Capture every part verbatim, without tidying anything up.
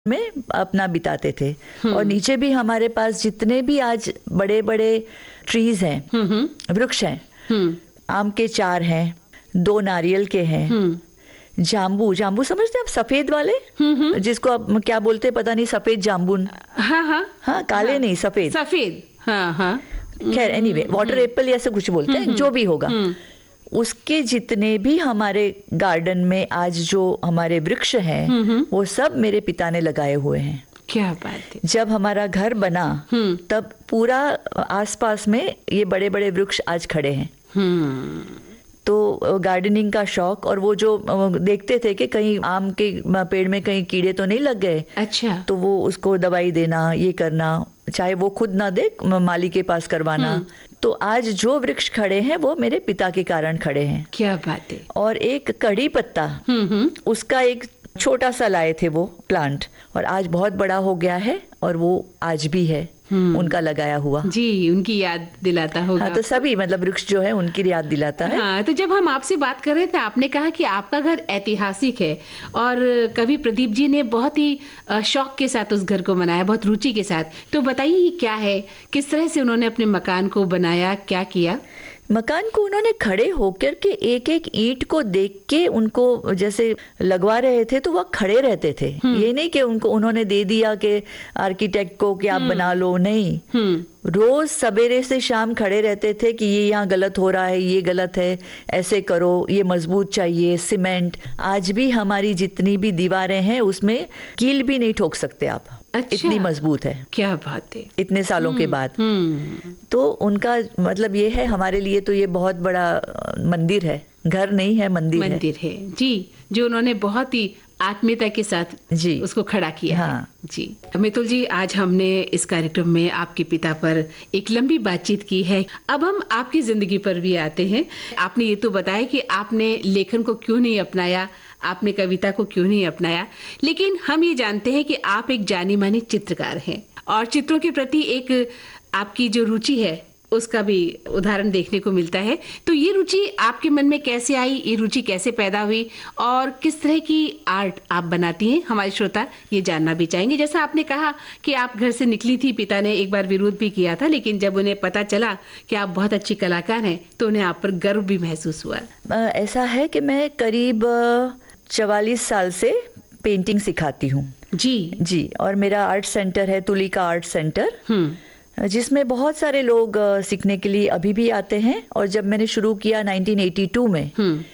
में अपना बिताते थे। और नीचे भी हमारे पास जितने भी आज बड़े बड़े ट्रीज हैं, वृक्ष हैं, आम के चार हैं, दो नारियल के हैं, जाम्बू जाम्बू समझते हैं आप, सफेद वाले, जिसको आप क्या बोलते हैं पता नहीं, सफेद जाम्बून। हाँ हाँ हाँ, काले हाँ, नहीं, सफेद सफेद। हाँ हाँ खैर एनीवे, वाटर एप्पल ऐसे कुछ बोलते हैं, जो भी होगा। उसके जितने भी हमारे गार्डन में आज जो हमारे वृक्ष हैं, वो सब मेरे पिता ने लगाए हुए हैं। क्या बात है। जब हमारा घर बना तब पूरा आसपास में ये बड़े बड़े वृक्ष आज खड़े हैं। तो गार्डनिंग का शौक, और वो जो देखते थे कि कहीं आम के पेड़ में कहीं कीड़े तो नहीं लग गए, अच्छा, तो वो उसको दवाई देना, ये करना, चाहे वो खुद ना दे, माली के पास करवाना। तो आज जो वृक्ष खड़े हैं वो मेरे पिता के कारण खड़े हैं। क्या बात है। और एक कड़ी पत्ता, उसका एक छोटा सा लाए थे वो प्लांट, और आज बहुत बड़ा हो गया है, और वो आज भी है उनका लगाया हुआ। जी, उनकी याद दिलाता होगा। हाँ, तो सभी मतलब वृक्ष जो है उनकी याद दिलाता है। हाँ, तो जब हम आपसे बात कर रहे थे, आपने कहा कि आपका घर ऐतिहासिक है, और कवि प्रदीप जी ने बहुत ही शौक के साथ उस घर को बनाया, बहुत रुचि के साथ। तो बताइए ये क्या है, किस तरह से उन्होंने अपने मकान को बनाया, क्या किया? मकान को उन्होंने खड़े होकर के एक एक ईंट को देख के उनको जैसे लगवा रहे थे, तो वह खड़े रहते थे। ये नहीं कि उनको उन्होंने दे दिया कि आर्किटेक्ट को कि आप बना लो, नहीं, रोज सवेरे से शाम खड़े रहते थे कि ये यहाँ गलत हो रहा है, ये गलत है, ऐसे करो, ये मजबूत चाहिए, सीमेंट। आज भी हमारी जितनी भी दीवारें हैं उसमें कील भी नहीं ठोक सकते आप। अच्छा, इतनी मजबूत है। क्या बात है, इतने सालों के बाद। तो उनका मतलब ये है, हमारे लिए तो ये बहुत बड़ा मंदिर है, घर नहीं है, मंदिर है। मंदिर है जी, जो उन्होंने बहुत ही आत्मीयता के साथ जी उसको खड़ा किया। हाँ है। जी मितुल जी, आज हमने इस कार्यक्रम में आपके पिता पर एक लंबी बातचीत की है। अब हम आपकी जिंदगी पर भी आते हैं। आपने ये तो बताया कि आपने लेखन को क्यों नहीं अपनाया, आपने कविता को क्यों नहीं अपनाया, लेकिन हम ये जानते हैं कि आप एक जानी मानी चित्रकार हैं, और चित्रों के प्रति एक आपकी जो रुचि है उसका भी उदाहरण देखने को मिलता है। तो ये रुचि आपके मन में कैसे आई, ये रुचि कैसे पैदा हुई, और किस तरह की आर्ट आप बनाती हैं, हमारे श्रोता ये जानना भी चाहेंगे। जैसा आपने कहा कि आप घर से निकली थी, पिता ने एक बार विरोध भी किया था, लेकिन जब उन्हें पता चला कि आप बहुत अच्छी कलाकार हैं तो उन्हें आप पर गर्व भी महसूस हुआ। ऐसा है कि मैं करीब चवालीस साल से पेंटिंग सिखाती हूँ। जी जी, और मेरा आर्ट सेंटर है तुलिका आर्ट सेंटर, जिसमें बहुत सारे लोग सीखने के लिए अभी भी आते हैं। और जब मैंने शुरू किया नाइनटीन एटी टू में,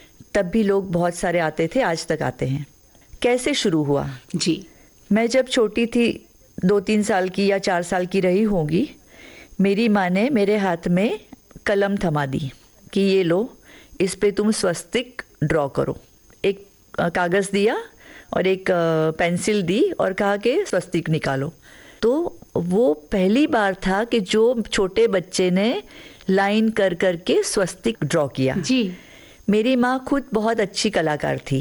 तब भी लोग बहुत सारे आते थे, आज तक आते हैं। कैसे शुरू हुआ? जी, मैं जब छोटी थी, दो तीन साल की या चार साल की रही होंगी, मेरी माँ ने मेरे हाथ में कलम थमा दी कि ये लो, इस पे तुम स्वस्तिक ड्रॉ करो। एक कागज दिया और एक पेंसिल दी और कहा कि स्वस्तिक निकालो। तो वो पहली बार था कि जो छोटे बच्चे ने लाइन कर कर के स्वस्तिक ड्रॉ किया। जी, मेरी माँ खुद बहुत अच्छी कलाकार थी,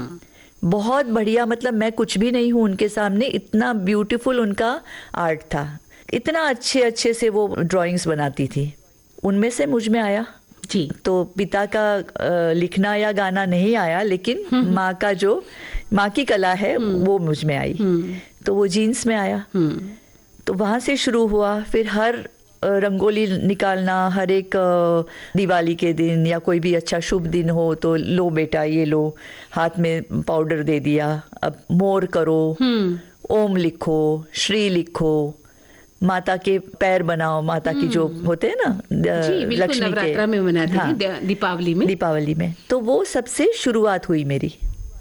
बहुत बढ़िया, मतलब मैं कुछ भी नहीं हूँ उनके सामने, इतना ब्यूटीफुल उनका आर्ट था, इतना अच्छे अच्छे से वो ड्राइंग्स बनाती थी। उनमें से मुझ में आया। जी, तो पिता का लिखना या गाना नहीं आया, लेकिन माँ का जो माँ की कला है वो मुझ में आई। तो वो जीन्स में आया, तो वहाँ से शुरू हुआ। फिर हर रंगोली निकालना, हर एक दिवाली के दिन या कोई भी अच्छा शुभ दिन हो तो लो बेटा ये लो, हाथ में पाउडर दे दिया, अब मोर करो, ओम लिखो, श्री लिखो, माता के पैर बनाओ, माता की जो होते हैं ना लक्ष्मी के, में मनाते हैं, दीपावली में दीपावली में तो वो सबसे शुरुआत हुई मेरी।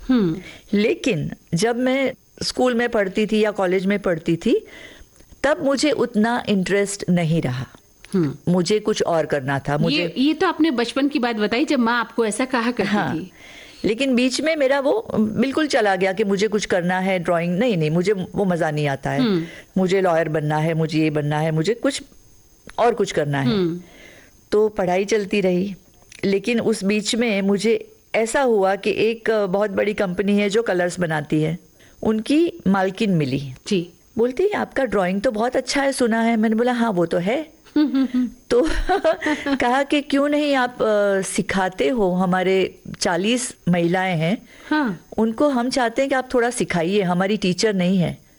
लेकिन जब मैं स्कूल में पढ़ती थी या कॉलेज में पढ़ती थी, तब मुझे उतना इंटरेस्ट नहीं रहा। मुझे कुछ और करना था। मुझे ये, ये तो आपने बचपन की बात बताई जब माँ आपको ऐसा कहा करती हाँ, थी। लेकिन बीच में मेरा वो बिल्कुल चला गया कि मुझे कुछ करना है, ड्राइंग नहीं नहीं मुझे वो मजा नहीं आता है, मुझे लॉयर बनना है, मुझे ये बनना है, मुझे कुछ और कुछ करना है। तो पढ़ाई चलती रही, लेकिन उस बीच में मुझे ऐसा हुआ कि एक बहुत बड़ी कंपनी है जो कलर्स बनाती है, उनकी मालकिन मिली। जी, बोलती है आपका ड्राइंग तो बहुत अच्छा है, सुना है। मैंने बोला हाँ वो तो है। तो कहा कि क्यों नहीं आप आ, सिखाते हो, हमारे चालीस महिलाएं हैं, हाँ, उनको हम चाहते हैं कि आप थोड़ा सिखाइए, हमारी टीचर नहीं है।